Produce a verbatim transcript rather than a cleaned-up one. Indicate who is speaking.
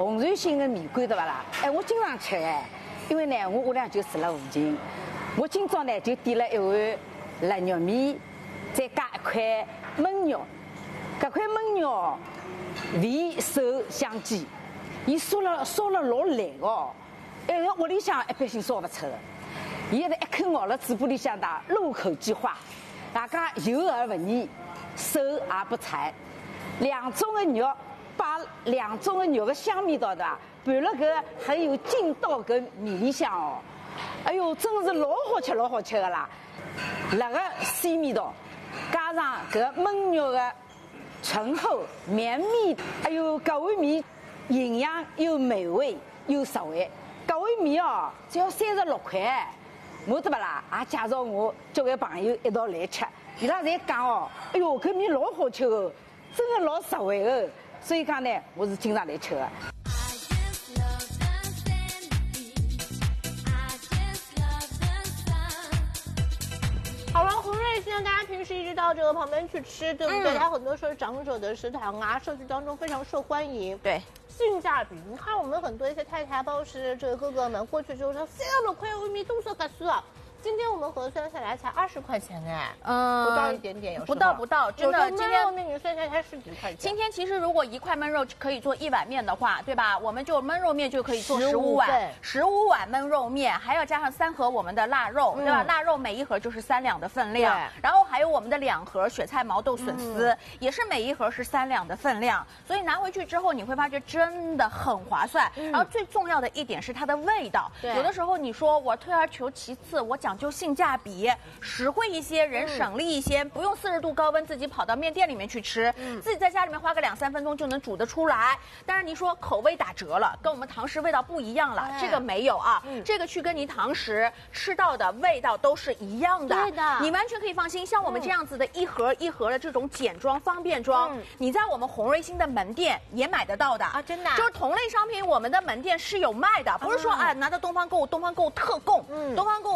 Speaker 1: 红瑞兴的米馆对吧啦？哎，我经常吃哎，因为呢，我屋里向就住了附近。我今朝呢就点了一碗腊肉面，再加一块焖肉。搿块焖肉味受香鸡，伊烧了烧了老烂哦，哎，屋里向一般性烧不出的。伊现在一口咬了嘴巴里向的，入口即化，大家油而不腻，手而不柴。两种的肉，把两种的肉的香味道对吧，拌了搿还有进到搿面里向哦。哎呦，真是老好吃，老好吃的啦！辣个鲜味道，加上搿焖肉的醇厚绵密，哎呦，搿碗面营养又美味又实惠。搿碗面哦，只要三十六块。我对不啦？也介绍我交关朋友一道来吃，伊拉侪讲哦，哎呦，搿面老好吃哦，真的老实惠的。所以讲呢，我是经常来吃的。
Speaker 2: 好了，红瑞兴，大家平时一直到这个旁边去吃，对不对？它、嗯、很多时候长者的食堂啊，社区当中非常受欢迎。
Speaker 3: 对，
Speaker 2: 性价比，你看我们很多一些太太、包师这个哥哥们过去之后说，三十六块一米，多少个数啊？今天我们核算下来才二十块钱哎，嗯，不到一点点，有
Speaker 3: 不到不到，真的。今天
Speaker 2: 焖肉面你算下来才十几块钱。
Speaker 3: 今天其实如果一块焖肉可以做一碗面的话，对吧？我们就焖肉面就可以做十五碗，十五碗焖肉面，还要加上三盒我们的腊肉，对吧？腊肉每一盒就是三两的分量，然后还有我们的两盒雪菜毛豆笋丝，也是每一盒是三两的分量，所以拿回去之后你会发觉真的很划算。然后最重要的一点是它的味道，有的时候你说我退而求其次，我讲究性价比。实惠一些，人省力一些，嗯、不用四十度高温自己跑到面店里面去吃，嗯、自己在家里面花个两三分钟就能煮得出来。但是你说口味打折了，跟我们堂食味道不一样了，哎、这个没有啊，嗯、这个去跟你堂食吃到的味道都是一样的。
Speaker 2: 对的，
Speaker 3: 你完全可以放心。像我们这样子的一盒一盒的这种简装方便装，嗯、你在我们红瑞兴的门店也买得到的
Speaker 2: 啊，真的、啊。
Speaker 3: 就是同类商品，我们的门店是有卖的，不是说啊拿到东方购物，东方购物特供，嗯，东方购物。